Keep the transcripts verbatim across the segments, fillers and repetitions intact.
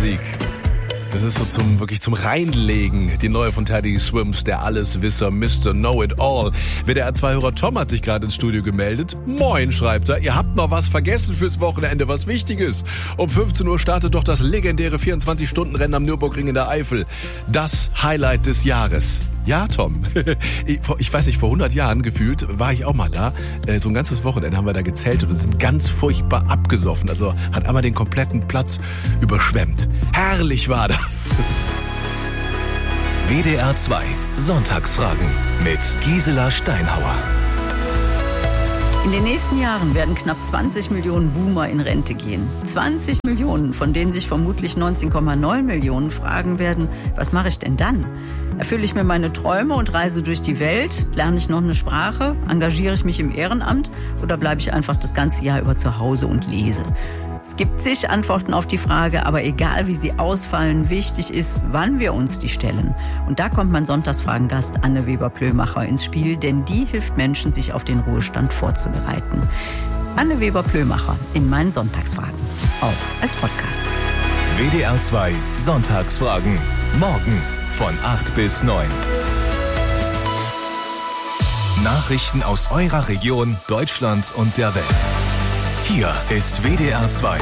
Musik. Das ist so zum wirklich zum Reinlegen. Die neue von Teddy Swims, der Alleswisser, Mister Know-It-All. W D R zwei-Hörer Tom hat sich gerade ins Studio gemeldet. Moin, schreibt er. Ihr habt noch was vergessen fürs Wochenende, was Wichtiges. Um fünfzehn Uhr startet doch das legendäre vierundzwanzig-Stunden-Rennen am Nürburgring in der Eifel. Das Highlight des Jahres. Ja, Tom. Ich weiß nicht, vor hundert Jahren gefühlt war ich auch mal da. So ein ganzes Wochenende haben wir da gezeltet und sind ganz furchtbar abgesoffen. Also hat einmal den kompletten Platz überschwemmt. Herrlich war das. W D R zwei Sonntagsfragen mit Gisela Steinhauer. In den nächsten Jahren werden knapp zwanzig Millionen Boomer in Rente gehen. zwanzig Millionen, von denen sich vermutlich neunzehn Komma neun Millionen fragen werden, was mache ich denn dann? Erfülle ich mir meine Träume und reise durch die Welt? Lerne ich noch eine Sprache? Engagiere ich mich im Ehrenamt? Oder bleibe ich einfach das ganze Jahr über zu Hause und lese? Es gibt zig Antworten auf die Frage, aber egal wie sie ausfallen, wichtig ist, wann wir uns die stellen. Und da kommt mein Sonntagsfragengast Anne Weber-Plömacher ins Spiel, denn die hilft Menschen, sich auf den Ruhestand vorzubereiten. Anne Weber-Plömacher in meinen Sonntagsfragen, auch als Podcast. W D R zwei Sonntagsfragen, morgen von acht bis neun. Nachrichten aus eurer Region, Deutschland und der Welt. Hier ist W D R zwei.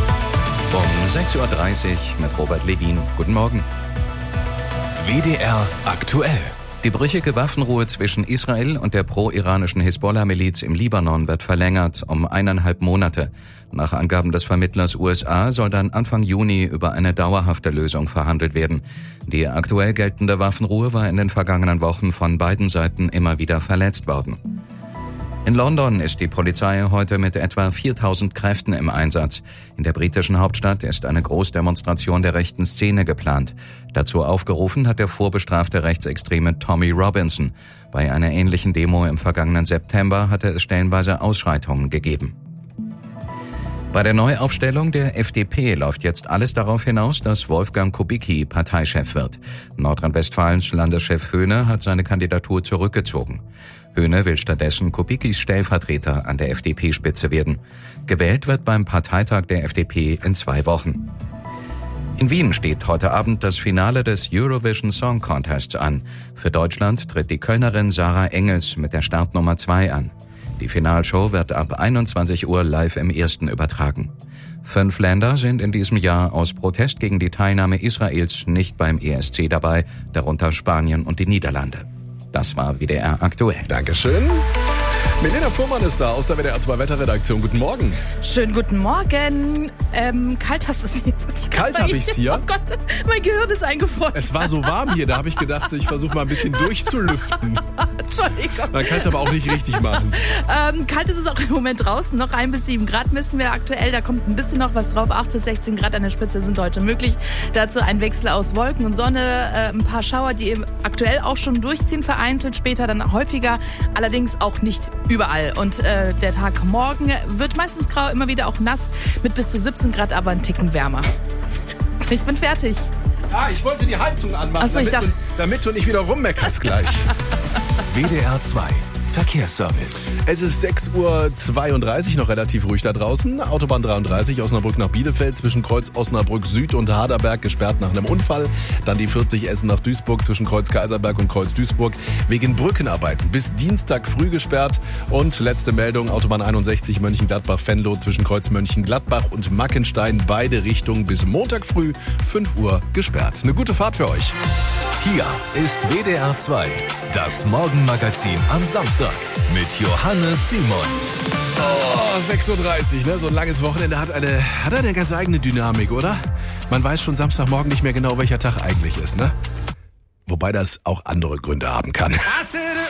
Um sechs Uhr dreißig mit Robert Levin. Guten Morgen. W D R aktuell. Die brüchige Waffenruhe zwischen Israel und der pro-iranischen Hisbollah-Miliz im Libanon wird verlängert um eineinhalb Monate. Nach Angaben des Vermittlers U S A soll dann Anfang Juni über eine dauerhafte Lösung verhandelt werden. Die aktuell geltende Waffenruhe war in den vergangenen Wochen von beiden Seiten immer wieder verletzt worden. In London ist die Polizei heute mit etwa viertausend Kräften im Einsatz. In der britischen Hauptstadt ist eine Großdemonstration der rechten Szene geplant. Dazu aufgerufen hat der vorbestrafte Rechtsextreme Tommy Robinson. Bei einer ähnlichen Demo im vergangenen September hatte es stellenweise Ausschreitungen gegeben. Bei der Neuaufstellung der F D P läuft jetzt alles darauf hinaus, dass Wolfgang Kubicki Parteichef wird. Nordrhein-Westfalens Landeschef Höhne hat seine Kandidatur zurückgezogen. Höhne will stattdessen Kubickis Stellvertreter an der F D P-Spitze werden. Gewählt wird beim Parteitag der F D P in zwei Wochen. In Wien steht heute Abend das Finale des Eurovision Song Contests an. Für Deutschland tritt die Kölnerin Sarah Engels mit der Startnummer zwei an. Die Finalshow wird ab einundzwanzig Uhr live im Ersten übertragen. Fünf Länder sind in diesem Jahr aus Protest gegen die Teilnahme Israels nicht beim E S C dabei, darunter Spanien und die Niederlande. Das war W D R aktuell. Dankeschön. Milena Fuhrmann ist da aus der W D R zwei Wetterredaktion. Guten Morgen. Schönen guten Morgen. Ähm, kalt hast du es hier. Kalt habe ich es hier? Oh Gott, mein Gehirn ist eingefroren. Es war so warm hier, da habe ich gedacht, ich versuche mal ein bisschen durchzulüften. Entschuldigung. Man kann es aber auch nicht richtig machen. Ähm, kalt ist es auch im Moment draußen. Noch ein bis sieben Grad messen wir aktuell. Da kommt ein bisschen noch was drauf. acht bis sechzehn Grad an der Spitze sind heute möglich. Dazu ein Wechsel aus Wolken und Sonne. Äh, ein paar Schauer, die aktuell auch schon durchziehen, vereinzelt. Später dann häufiger. Allerdings auch nicht überall. Und äh, der Tag morgen wird meistens grau, immer wieder auch nass. Mit bis zu siebzehn Grad, aber ein Ticken wärmer. Ich bin fertig. Ah, ich wollte die Heizung anmachen, Ach so, damit, ich dachte... du, damit du nicht wieder rummeckerst gleich. W D R zwei Verkehrsservice. Es ist sechs Uhr zweiunddreißig, noch relativ ruhig da draußen. Autobahn dreiunddreißig, Osnabrück nach Bielefeld, zwischen Kreuz Osnabrück Süd und Harderberg gesperrt nach einem Unfall. Dann die vierzig Essen nach Duisburg, zwischen Kreuz Kaiserberg und Kreuz Duisburg wegen Brückenarbeiten. Bis Dienstag früh gesperrt. Und letzte Meldung, Autobahn einundsechzig Mönchengladbach-Venlo, zwischen Kreuz Mönchengladbach und Mackenstein, beide Richtungen bis Montag früh fünf Uhr gesperrt. Eine gute Fahrt für euch. Hier ist W D R zwei, das Morgenmagazin am Samstag mit Johannes Simon. Oh, sechs Uhr dreißig, ne? So ein langes Wochenende hat eine, hat eine ganz eigene Dynamik, oder? Man weiß schon Samstagmorgen nicht mehr genau, welcher Tag eigentlich ist, ne? Wobei das auch andere Gründe haben kann.